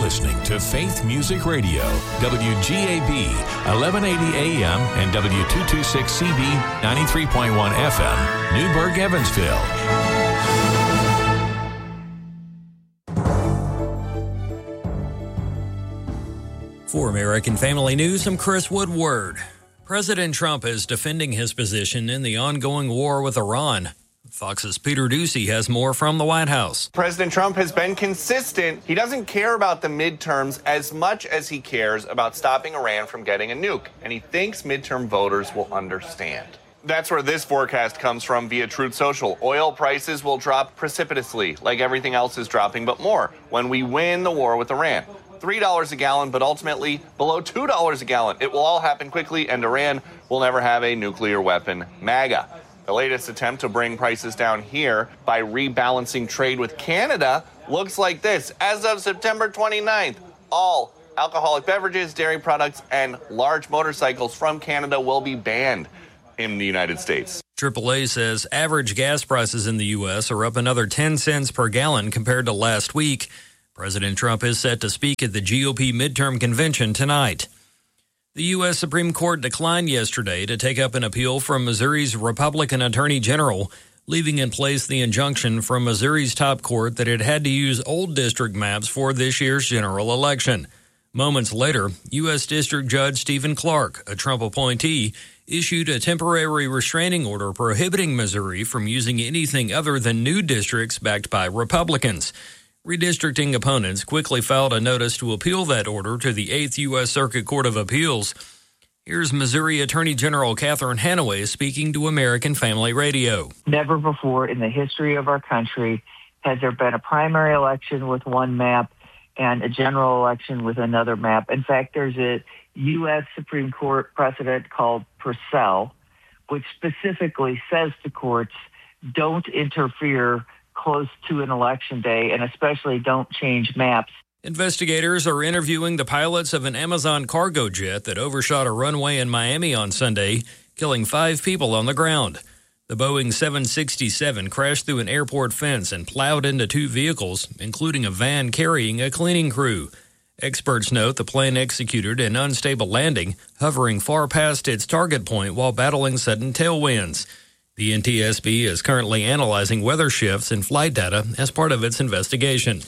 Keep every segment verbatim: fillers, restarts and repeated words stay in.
listening to Faith Music Radio, W G A B, eleven eighty A M and W two twenty-six C B, ninety-three point one F M, Newburgh, Evansville. For American Family News, I'm Chris Woodward. President Trump is defending his position in the ongoing war with Iran. Fox's Peter Ducey has more from the White House. President Trump has been consistent. He doesn't care about the midterms as much as he cares about stopping Iran from getting a nuke, and he thinks midterm voters will understand. That's where this forecast comes from via Truth Social. Oil prices will drop precipitously, like everything else is dropping, but more when we win the war with Iran. three dollars a gallon, but ultimately below two dollars a gallon. It will all happen quickly, and Iran will never have a nuclear weapon. MAGA. The latest attempt to bring prices down here by rebalancing trade with Canada looks like this. As of September twenty-ninth, all alcoholic beverages, dairy products, and large motorcycles from Canada will be banned in the United States. triple A says average gas prices in the U S are up another ten cents per gallon compared to last week. President Trump is set to speak at the G O P midterm convention tonight. The U S Supreme Court declined yesterday to take up an appeal from Missouri's Republican Attorney General, leaving in place the injunction from Missouri's top court that it had to use old district maps for this year's general election. Moments later, U S District Judge Stephen Clark, a Trump appointee, issued a temporary restraining order prohibiting Missouri from using anything other than new districts backed by Republicans. Redistricting opponents quickly filed a notice to appeal that order to the eighth U S Circuit Court of Appeals. Here's Missouri Attorney General Catherine Hanaway speaking to American Family Radio. Never before in the history of our country has there been a primary election with one map and a general election with another map. In fact, there's a U S Supreme Court precedent called Purcell, which specifically says to courts, don't interfere close to an election day, and especially don't change maps. Investigators are interviewing the pilots of an Amazon cargo jet that overshot a runway in Miami on Sunday, killing five people on the ground. The Boeing seven sixty-seven crashed through an airport fence and plowed into two vehicles, including a van carrying a cleaning crew. Experts note the plane executed an unstable landing, hovering far past its target point while battling sudden tailwinds. The N T S B is currently analyzing weather shifts and flight data as part of its investigation.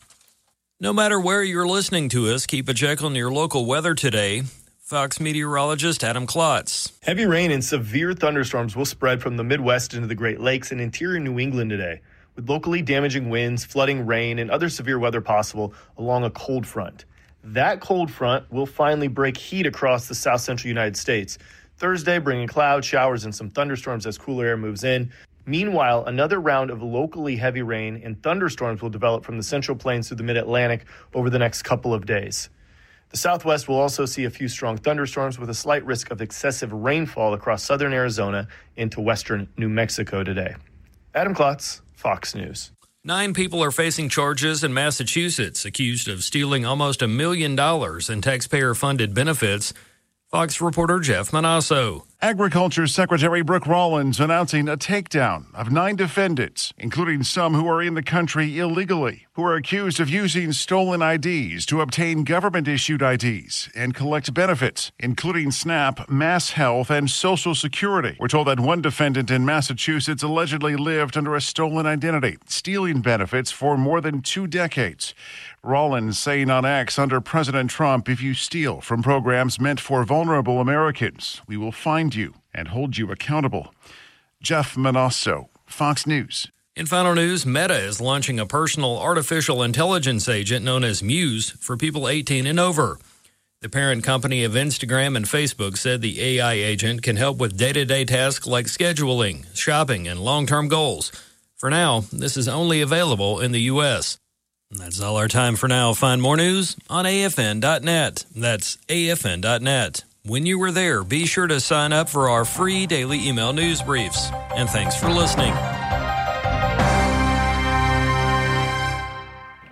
No matter where you're listening to us, keep a check on your local weather today. Fox meteorologist Adam Klotz. Heavy rain and severe thunderstorms will spread from the Midwest into the Great Lakes and interior New England today, with locally damaging winds, flooding, rain, and other severe weather possible along a cold front. That cold front will finally break heat across the south central United States Thursday, bringing clouds, showers, and some thunderstorms as cooler air moves in. Meanwhile, another round of locally heavy rain and thunderstorms will develop from the Central Plains through the Mid-Atlantic over the next couple of days. The Southwest will also see a few strong thunderstorms with a slight risk of excessive rainfall across southern Arizona into western New Mexico today. Adam Klotz, Fox News. Nine people are facing charges in Massachusetts accused of stealing almost a million dollars in taxpayer-funded benefits. Fox reporter Jeff Manasso. Agriculture Secretary Brooke Rollins announcing a takedown of nine defendants, including some who are in the country illegally, who are accused of using stolen I Ds to obtain government-issued I Ds and collect benefits, including SNAP, Mass Health, and Social Security. We're told that one defendant in Massachusetts allegedly lived under a stolen identity, stealing benefits for more than two decades. Rollins saying on X under President Trump, if you steal from programs meant for vulnerable Americans, we will find you and hold you accountable. Jeff Manasso, Fox News. In final news, Meta is launching a personal artificial intelligence agent known as Muse for people eighteen and over. The parent company of Instagram and Facebook said the A I agent can help with day-to-day tasks like scheduling, shopping, and long-term goals. For now, this is only available in the U S That's all our time for now. Find more news on A F N dot net. That's A F N dot net. When you were there, be sure to sign up for our free daily email news briefs. And thanks for listening.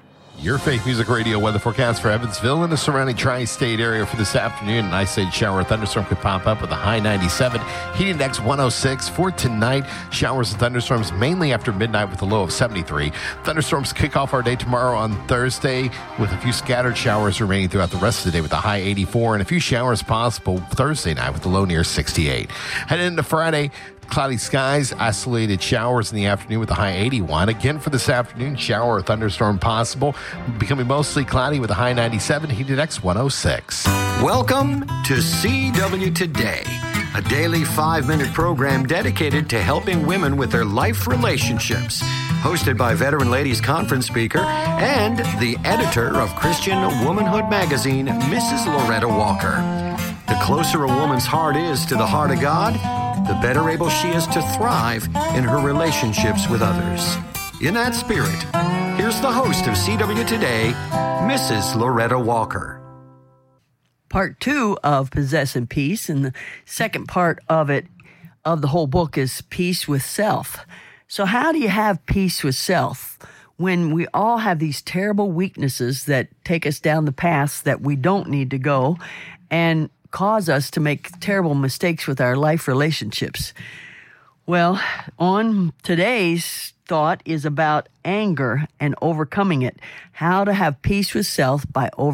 Your Faith Music Radio weather forecast for Evansville and the surrounding tri-state area for this afternoon. An isolated shower or thunderstorm could pop up with a high ninety-seven. Heat index one oh six. For tonight, showers and thunderstorms mainly after midnight with a low of seventy-three. Thunderstorms kick off our day tomorrow on Thursday with a few scattered showers remaining throughout the rest of the day with a high eighty-four and a few showers possible Thursday night with a low near sixty-eight. Heading into Friday, cloudy skies, isolated showers in the afternoon with a high eighty-one. Again for this afternoon, shower or thunderstorm possible, becoming mostly cloudy with a high ninety-seven, heat index one oh six. Welcome to C W Today, a daily five-minute program dedicated to helping women with their life relationships. Hosted by Veteran Ladies Conference speaker and the editor of Christian Womanhood magazine, Missus Loretta Walker. The closer a woman's heart is to the heart of God, the better able she is to thrive in her relationships with others. In that spirit, here's the host of C W Today, Missus Loretta Walker. Part two of Possessing Peace, and the second part of it, of the whole book, is peace with self. So how do you have peace with self when we all have these terrible weaknesses that take us down the paths that we don't need to go and cause us to make terrible mistakes with our life relationships? Well, on today's thought is about anger and overcoming it. How to have peace with self by over